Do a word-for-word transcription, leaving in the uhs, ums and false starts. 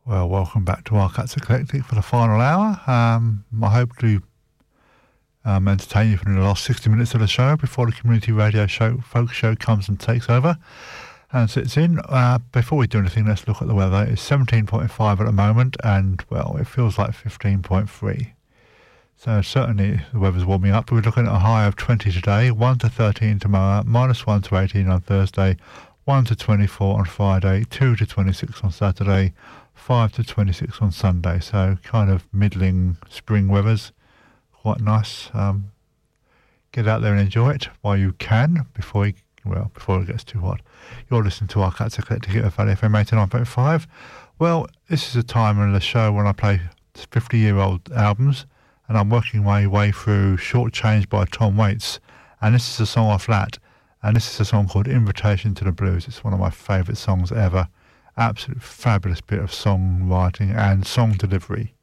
Well, welcome back to Arcats Eclectic for the final hour. Um, I hope to um, entertain you for the last sixty minutes of the show before the community radio show, folk show, comes and takes over and sits in. Uh, before we do anything, let's look at the weather. It's seventeen point five at the moment, and, well, it feels like fifteen point three. So certainly the weather's warming up. We're looking at a high of twenty today, one to thirteen tomorrow, minus one to eighteen on Thursday, one to twenty-four on Friday, two to twenty-six on Saturday, five to twenty-six on Sunday. So kind of middling spring weather's quite nice. Um, get out there and enjoy it while you can before you, well, before it gets too hot. You're listening to Arcats Eclectic at Valley F M eighty-nine point five. Well, this is a time in the show when I play fifty-year-old albums, and I'm working my way through Short Change by Tom Waits, and this is a song off that, and this is a song called Invitation to the Blues. It's one of my favourite songs ever. Absolute fabulous bit of songwriting and song delivery.